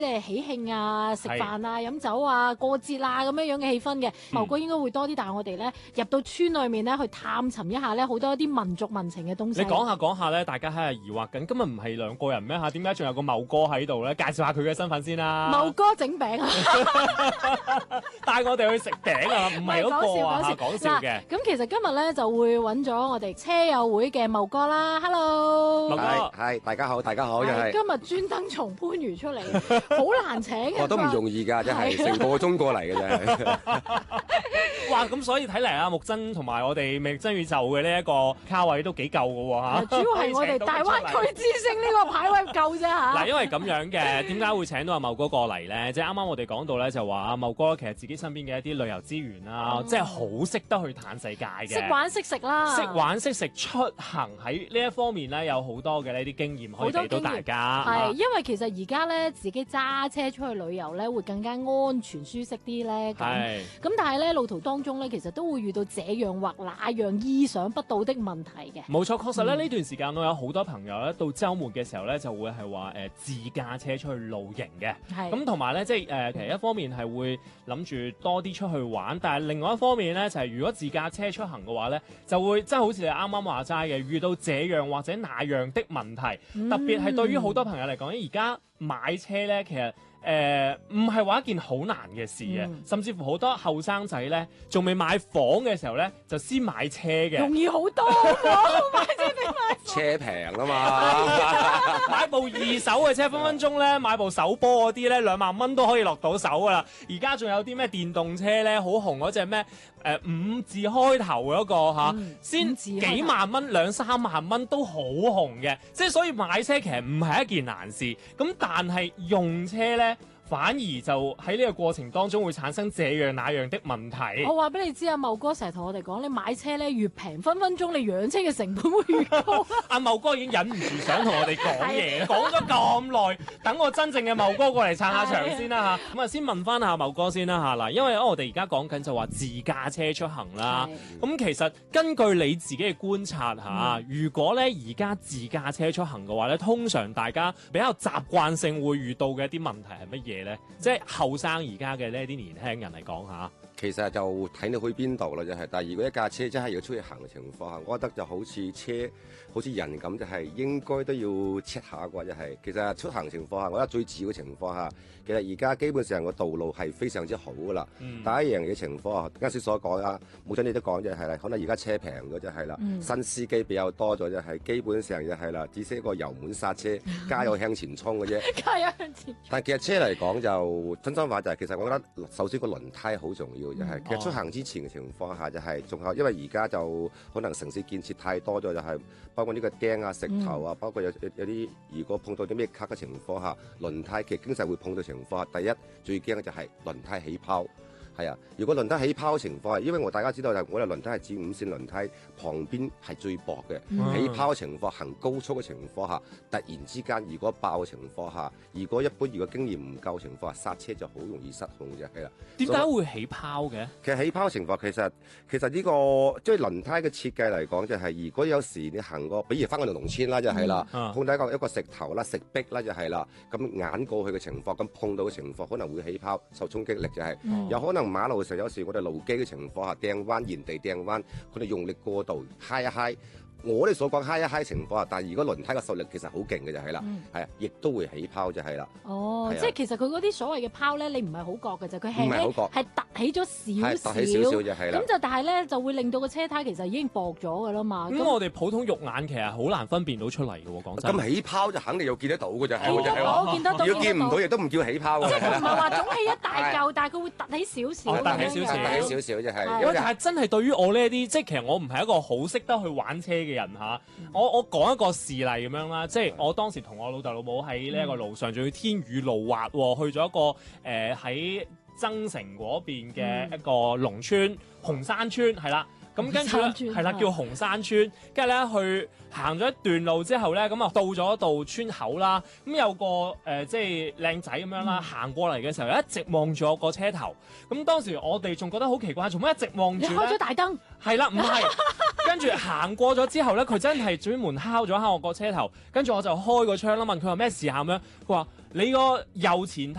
即係喜慶啊、食飯啊、飲酒啊、過節啊咁樣嘅氣氛嘅。茂哥應該會多啲帶我哋咧入到村裏面咧去探尋一下咧好多啲民族民情嘅東西。 你講下咧，大家喺度疑惑緊，今日唔係兩個人咩嚇？點解仲有個茂哥喺度咧？介紹下佢嘅身份先啦。 茂哥整餅啊！ 帶我哋去食餅啊！唔係嗰個啊，講笑嘅。 咁其實今日咧就會揾咗我哋車友會嘅茂哥啦。Hello， 茂哥係大家好，大家好，又係今日專登從番禺出嚟。好難請嘅， 我都唔容易㗎，真係成個鐘過嚟嘅啫。 哇！咁所以睇嚟啊，木真同埋我哋魅力真宇宙嘅呢一個卡位都幾夠嘅喎嚇。 主要係我哋大灣區之星呢個牌位夠啫嚇。 嗱，因為咁樣嘅，點解會請到阿茂哥過嚟咧？即係啱啱我哋講到咧，就話阿茂哥其實自己身邊嘅一啲旅遊資源啦，即係好識得去嘆世界嘅。 識玩識食啦。 識玩識食，出行喺呢一方面咧，有好多嘅呢啲經驗可以俾到大家。 係，因為其實而家咧自己揸車出去旅遊咧，會更加安全舒適啲咧。咁但係咧路途當中咧，其實都會遇到這樣或那樣意想不到的問題嘅。 冇錯，確實咧呢段時間我有好多朋友咧到週末嘅時候咧就會係話自駕車出去露營嘅。咁同埋咧即係其實一方面係會諗住多啲出去玩，但係另外一方面咧就係如果自駕車出行嘅話咧，就會真係好似你啱啱話齋嘅，遇到這樣或者那樣的問題。特別係對於好多朋友嚟講，而家買車咧其實唔係話一件好難嘅事嘅，甚至乎好多後生仔咧仲未買房嘅時候咧就先買車嘅， 容易好多買車比買車平啊嘛， 買部二手嘅車分分鐘咧買部手波嗰啲咧2萬蚊都可以落到手噶啦。而家仲有啲咩電動車咧好紅嗰隻咩5字開頭嗰個嚇，先幾萬蚊2-3萬蚊都好紅嘅，即係所以買車其實唔係一件難事。咁但係用車咧，反而就喺呢個過程當中會產生這樣那樣的問題。 我話俾你知啊，茂哥成日同我哋講，你買車咧越平，分分鐘你養車嘅成本會越高。 阿茂哥已經忍唔住想同我哋講嘢，講咗咁耐，等我真正嘅茂哥過嚟撐下場先啦嚇。咁啊，先問翻下茂哥先啦嚇嗱，因為我哋而家講緊就話自駕車出行啦。咁其實根據你自己嘅觀察嚇，如果咧而家自駕車出行嘅話咧，通常大家比較習慣性會遇到嘅一啲問題係乜嘢？即係後生而家嘅呢啲年輕人嚟講下， 其實就睇你去邊度啦，就係。但係如果一架車真係要出去行嘅情況下，我覺得就好似車，好似人咁，就係應該都要 check 下啩，就係。其實出行情況下，我覺得最主要嘅情況下，其實而家基本上個道路係非常之好噶啦。第一樣嘢情況下，啱先所講啊，冇錯你都講就係啦，可能而家車平咗就係啦，新司機比較多咗就係，基本上就係啦，只識一個油門剎車，加油向前衝嘅啫。 加油向前。 但其實車嚟講就真心話就係，其實我覺得首先個輪胎好重要。就係其實出行之前嘅情況下就係仲有，因為而家就可能城市建設太多咗，就係包括呢個釘啊、石頭啊，包括有啲如果碰到啲咩卡嘅情況下，輪胎其實經常會碰到情況下，第一最驚嘅就係輪胎起泡。係啊，如果輪胎起泡嘅情況下，因為大家知道就我哋輪胎係指5線輪胎，旁邊係最薄嘅。起泡嘅情況，行高速嘅情況下，突然之間如果爆嘅情況下，如果經驗唔夠嘅情況下，剎車就好容易失控嘅，係啦。 點解會起泡嘅？ 其實起泡嘅情況其實呢個即係輪胎嘅設計嚟講，就係如果有時你行過，比如翻個農村啦，就係啦，碰到一個石頭啦、石壁啦，就係啦，咁眼過去嘅情況，咁碰到嘅情況可能會起泡，受衝擊力就係有可能。馬路上有時我哋路基嘅情況下掟彎，原地掟彎，佢哋用力過度，揩一揩。我哋所講揩一揩情況下，但係如果輪胎嘅受力其實好勁嘅就係啦，係啊，亦都會起泡就係啦。 哦，即係其實佢嗰啲所謂嘅泡咧，你唔係好覺嘅啫，佢係突起咗少少， 突起少少就係啦。 咁就但係咧就會令到個車胎其實已經薄咗噶啦嘛。 咁我哋普通肉眼其實好難分辨到出嚟嘅喎，講真。 咁起泡就肯定要見得到嘅就係。 我見得到。 如果見唔到亦都唔叫起泡嘅。 即係佢唔係話總起一大嚿，但係佢會突起少少。 突起少少， 突起少少就係。 因為但係真係對於我呢啲，即係其實我唔係一個好識得去玩車嘅人嚇。我講一個事例咁樣啦，即係我當時同我老豆老母喺呢一個路上，仲要天雨路滑喎，去咗一個喺增城嗰邊嘅一個農村紅山村係啦。 咁跟住咧係啦，叫紅山村。跟住咧去行咗一段路之後咧，咁啊到咗道村口啦。咁有個即係靚仔咁樣啦，行過嚟嘅時候一直望住我個車頭。咁當時我哋仲覺得好奇怪，做乜一直望住咧？ 你開咗大燈？ 係啦，唔係。跟住行過咗之後咧，佢真係專門敲咗下我個車頭。跟住我就開個窗啦，問佢話咩事啊咁樣。佢話你個右前